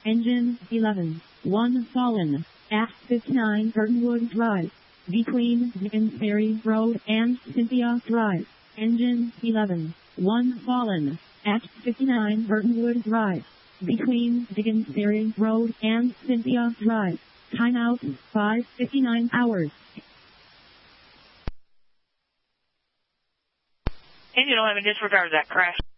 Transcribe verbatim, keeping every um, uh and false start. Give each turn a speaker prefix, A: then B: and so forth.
A: Engine eleven. one fallen. At fifty-nine Burtonwood Drive. Between Dickens Ferry Road and Cynthia Drive. Engine eleven. one fallen. At fifty-nine Burtonwood Drive. Between Dickens Ferry Road and Cynthia Drive. Timeout five fifty-nine hours.
B: Engine eleven, disregard that crash.